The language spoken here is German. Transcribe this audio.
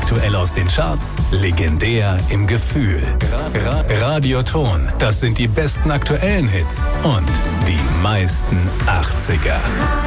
Aktuell aus den Charts, legendär im Gefühl. Radioton, das sind die besten aktuellen Hits und die meisten 80er.